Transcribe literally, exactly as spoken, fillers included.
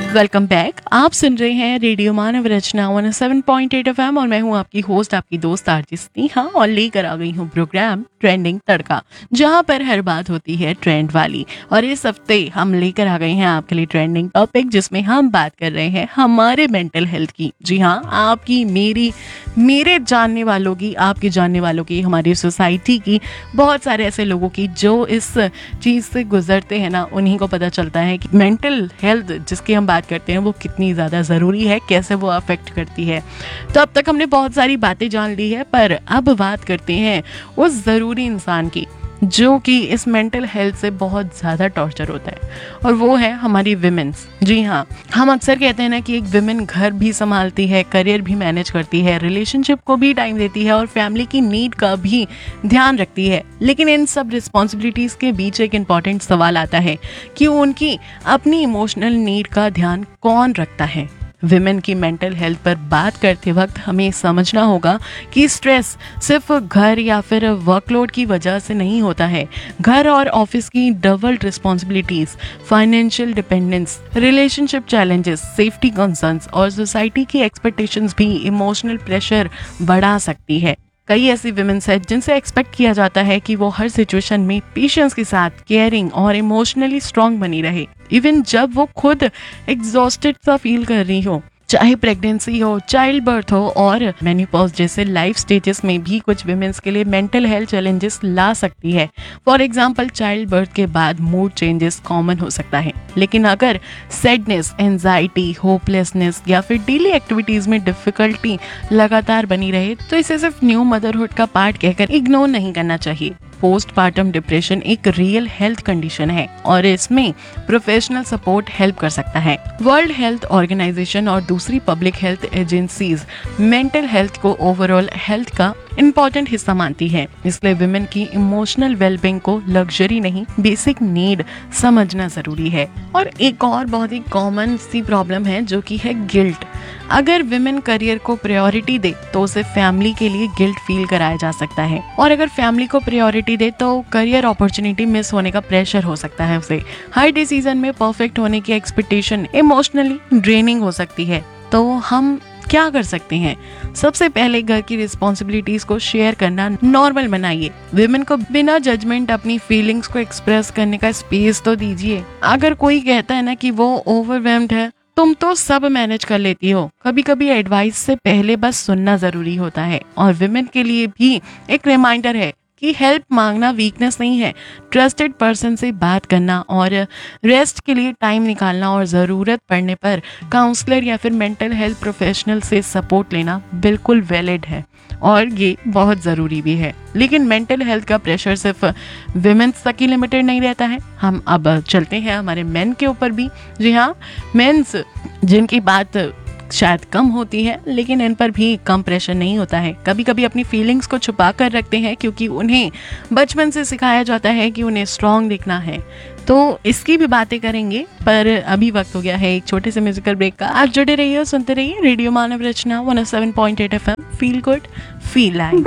Welcome back. आप सुन रहे हैं रेडियो मानव रचना one seven point eight F M और मैं हूं आपकी होस्ट, आपकी दोस्त आरती स्नेहा, और लेकर आ गई हूं प्रोग्राम ट्रेंडिंग तड़का, जहां पर हर बात होती है ट्रेंड वाली। और इस हफ्ते हम लेकर आ गए हैं आपके लिए ट्रेंडिंग टॉपिक, जिसमें हम बात कर रहे हैं हमारे मेंटल हेल्थ की। जी हाँ, आपकी, मेरी, मेरे जानने वालों की, आपके जानने वालों की, हमारी सोसाइटी की, बहुत सारे ऐसे लोगों की जो इस चीज़ से गुजरते हैं ना, उन्हीं को पता चलता है कि मेंटल हेल्थ जिसकी हम बात करते हैं वो कितनी ज़्यादा ज़रूरी है, कैसे वो अफेक्ट करती है। तो अब तक हमने बहुत सारी बातें जान ली है, पर अब बात करते हैं उस ज़रूरी इंसान की जो कि इस मेंटल हेल्थ से बहुत ज़्यादा टॉर्चर होता है, और वो है हमारी विमेंस। जी हाँ, हम अक्सर कहते हैं ना कि एक विमेन घर भी संभालती है, करियर भी मैनेज करती है, रिलेशनशिप को भी टाइम देती है और फैमिली की नीड का भी ध्यान रखती है। लेकिन इन सब रिस्पॉन्सिबिलिटीज़ के बीच एक इम्पॉर्टेंट सवाल आता है कि उनकी अपनी इमोशनल नीड का ध्यान कौन रखता है। विमेन की मेंटल हेल्थ पर बात करते वक्त हमें समझना होगा कि स्ट्रेस सिर्फ घर या फिर वर्कलोड की वजह से नहीं होता है। घर और ऑफिस की double responsibilities, financial dependence, relationship challenges, safety concerns और सोसाइटी की एक्सपेक्टेशंस भी इमोशनल प्रेशर बढ़ा सकती है। कई ऐसी विमेन्स हैं जिनसे एक्सपेक्ट किया जाता है कि वो हर सिचुएशन में पेशेंस के साथ केयरिंग और इमोशनली स्ट्रांग बनी रहे, इवन जब वो खुद एग्जॉस्टेड सा फील कर रही हो। चाहे प्रेगनेंसी हो, चाइल्ड बर्थ हो और मेनोपॉज जैसे लाइफ स्टेजेस में भी कुछ विमेन्स के लिए मेंटल हेल्थ चैलेंजेस ला सकती है। फॉर एग्जांपल, चाइल्ड बर्थ के बाद मूड चेंजेस कॉमन हो सकता है, लेकिन अगर सैडनेस, एंजाइटी, होपलेसनेस या फिर डेली एक्टिविटीज में डिफिकल्टी लगातार बनी रहे तो इसे सिर्फ न्यू मदरहुड का पार्ट कहकर इग्नोर नहीं करना चाहिए। पोस्टपार्टम डिप्रेशन एक रियल हेल्थ कंडीशन है और इसमें प्रोफेशनल सपोर्ट हेल्प कर सकता है। वर्ल्ड हेल्थ ऑर्गेनाइजेशन और दूसरी public health agencies mental health को ओवरऑल हेल्थ का इम्पोर्टेंट हिस्सा मानती है, इसलिए विमेन की इमोशनल वेलबींग को लग्जरी नहीं, बेसिक नीड समझना जरूरी है। और एक और बहुत ही कॉमन सी प्रॉब्लम है जो कि है गिल्ट। अगर विमेन करियर को प्रायोरिटी दे तो उसे फैमिली के लिए गिल्ट फील कराया जा सकता है, और अगर फैमिली को प्रायोरिटी दे तो करियर अपॉर्चुनिटी मिस होने का प्रेशर हो सकता है उसे। हर डिसीजन में परफेक्ट होने की एक्सपेक्टेशन इमोशनली ड्रेनिंग हो सकती है। तो हम क्या कर सकते हैं? सबसे पहले घर की रिस्पॉन्सिबिलिटीज को शेयर करना नॉर्मल बनाइए। विमेन को बिना जजमेंट अपनी फीलिंग्स को एक्सप्रेस करने का स्पेस तो दीजिए। अगर कोई कहता है ना कि वो ओवरवेल्म्ड है, तुम तो सब मैनेज कर लेती हो, कभी कभी एडवाइस से पहले बस सुनना जरूरी होता है। और विमेन के लिए भी एक रिमाइंडर है कि हेल्प मांगना वीकनेस नहीं है। ट्रस्टेड पर्सन से बात करना और रेस्ट के लिए टाइम निकालना और ज़रूरत पड़ने पर काउंसलर या फिर मेंटल हेल्थ प्रोफेशनल से सपोर्ट लेना बिल्कुल वैलिड है और ये बहुत ज़रूरी भी है। लेकिन मेंटल हेल्थ का प्रेशर सिर्फ विमेन्स तक ही लिमिटेड नहीं रहता है। हम अब चलते हैं हमारे मेन के ऊपर भी। जी हाँ, मेंस जिनकी बात शायद कम होती है, लेकिन इन पर भी कम प्रेशर नहीं होता है। कभी कभी अपनी फीलिंग्स को छुपा कर रखते हैं क्योंकि उन्हें बचपन से सिखाया जाता है कि उन्हें स्ट्रांग दिखना है। तो इसकी भी बातें करेंगे, पर अभी वक्त हो गया है एक छोटे से म्यूजिकल ब्रेक का। आप जुड़े रहिए और सुनते रहिए रेडियो मानव रचना one seven point eight F M. Feel good, feel like.